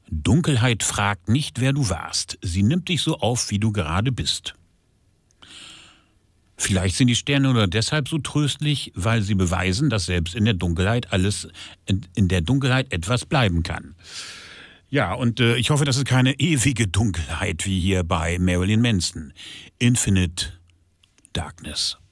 Dunkelheit fragt nicht, wer du warst. Sie nimmt dich so auf, wie du gerade bist. Vielleicht sind die Sterne nur deshalb so tröstlich, weil sie beweisen, dass selbst in der Dunkelheit etwas bleiben kann. Ja, und ich hoffe, das ist keine ewige Dunkelheit wie hier bei Marilyn Manson. Infinite Darkness.